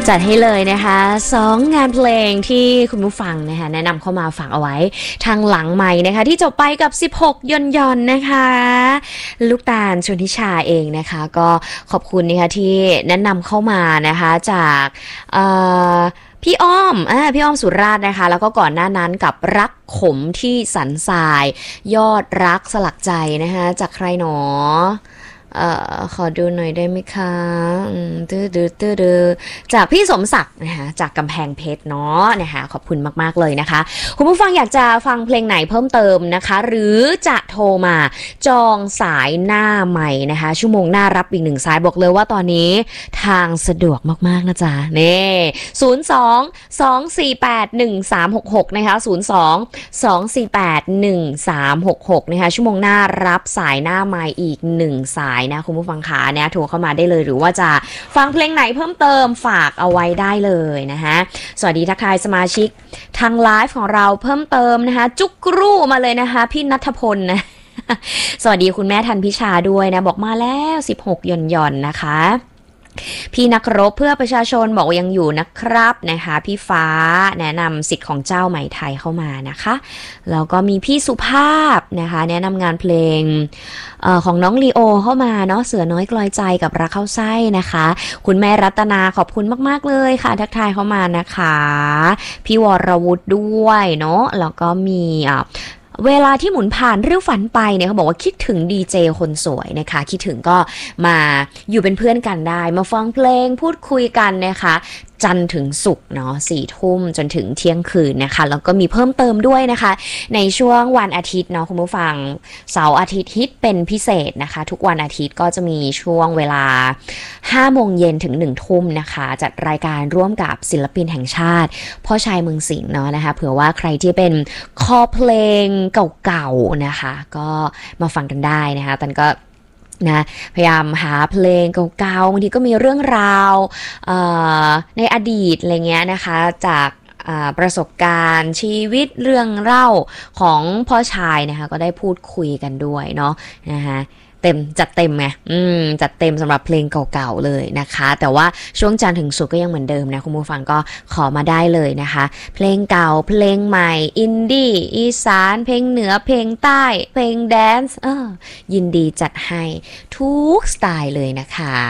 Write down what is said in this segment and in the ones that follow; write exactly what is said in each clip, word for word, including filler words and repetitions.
จัดให้เลยนะคะสองงานเพลงที่คุณผู้ฟังนะคะแนะนำเข้ามาฝากเอาไว้ทางหลังใหม่นะคะที่จบไปกับสิบหกยนยนนะคะลูกตาลชนทิชาเองนะคะก็ขอบคุณนะคะที่แนะนำเข้ามานะคะจากพี่อ้อมอ่าพี่อ้อมสุราษฎร์นะคะแล้วก็ก่อนหน้านั้นกับรักขมที่สันทรายยอดรักสลักใจนะคะจากใครหนอเอ่อขอดูหน่อยได้ไหมคะตื้อดื้อตื้อดื้อจากพี่สมศักดิ์นะคะจากกำแพงเพชรเนาะนะคะขอบคุณมากๆเลยนะคะคุณผู้ฟังอยากจะฟังเพลงไหนเพิ่มเติมนะคะหรือจะโทรมาจองสายหน้าใหม่นะคะชั่วโมงหน้ารับอีกหนึ่งสายบอกเลยว่าตอนนี้ทางสะดวกมากๆนะจ๊ะนี่ศูนย์ สอง สอง สี่ แปด หนึ่ง สาม หก หกนะคะศูนย์ สอง สอง สี่ แปด หนึ่ง สาม หก หกนะคะชั่วโมงหน้ารับสายหน้าใหม่อีกหนึ่งสายนะคุณผู้ฟังขาเนี่ยโทรเข้ามาได้เลยหรือว่าจะฟังเพลงไหนเพิ่มเติมฝากเอาไว้ได้เลยนะคะสวัสดีทักทายสมาชิกทางไลฟ์ของเราเพิ่มเติมนะคะจุกรูมาเลยนะคะพี่ณัฐพลนะสวัสดีคุณแม่ทันพิชาด้วยนะบอกมาแล้วสิบหกหย่อนหย่อนนะคะพี่นักรบเพื่อประชาชนบอกว่ายังอยู่นะครับนะคะพี่ฟ้าแนะนำสิทธิ์ของเจ้าไหมไทยเข้ามานะคะแล้วก็มีพี่สุภาพนะคะแนะนำงานเพลงเอ่อของน้องลีโอเข้ามาเนาะเสือน้อยกลอยใจกับรักเข้าไส้นะคะคุณแม่รัตนาขอบคุณมากๆเลยค่ะทักทายเข้ามานะคะพี่วรวุฒิด้วยเนาะแล้วก็มีอ่าเวลาที่หมุนผ่านเรื่องฝันไปเนี่ยเขาบอกว่าคิดถึงดีเจคนสวยนะคะคิดถึงก็มาอยู่เป็นเพื่อนกันได้มาฟังเพลงพูดคุยกันนะคะจันทร์ถึงศุกร์เนาะสี่ทุ่มจนถึงเที่ยงคืนนะคะแล้วก็มีเพิ่มเติมด้วยนะคะในช่วงวันอาทิตย์เนาะคุณผู้ฟังเสาร์อาทิตย์ฮิตเป็นพิเศษนะคะทุกวันอาทิตย์ก็จะมีช่วงเวลาห้าโมงเย็นถึงหนึ่งทุ่มนะคะจัดรายการร่วมกับศิลปินแห่งชาติพ่อชายเมืองสิงห์เนาะนะคะเผื่อว่าใครที่เป็นคอเพลงเก่าๆนะคะก็มาฟังกันได้นะคะตันก็นะพยายามหาเพลงเก่าๆบางทีก็มีเรื่องราวในอดีตอะไรเงี้ยนะคะจากประสบการณ์ชีวิตเรื่องเล่าของพ่อชายนะคะก็ได้พูดคุยกันด้วยเนาะนะคะเต็มจัดเต็มไงอืมจัดเต็มสำหรับเพลงเก่าๆเลยนะคะแต่ว่าช่วงจันทร์ถึงศุกร์ก็ยังเหมือนเดิมนะคุณผู้ฟังก็ขอมาได้เลยนะคะเพลงเก่าเพลงใหม่อินดี้อีสานเพลงเหนือเพลงใต้เพลงแดนซ์เออยินดีจัดให้ทุกสไตล์เลยนะคะ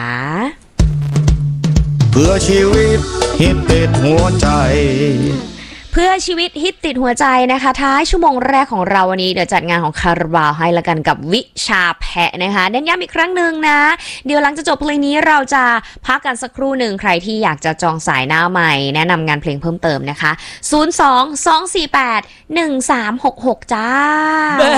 เพื่อชีวิตฮิตติดหัวใจเพื่อชีวิตฮิตติดหัวใจนะคะท้ายชั่วโมงแรกของเราวันนี้เดี๋ยวจัดงานของคาราบาวให้ละกันกับวิชาแพะนะคะเน้นย้ำอีกครั้งหนึ่งนะเดี๋ยวหลังจากจบเพลงนี้เราจะพักกันสักครู่หนึ่งใครที่อยากจะจองสายหน้าใหม่แนะนำงานเพลงเพิ่มเติมนะคะศูนย์ สอง สอง สี่ แปด หนึ่ง สาม หก หกจ้า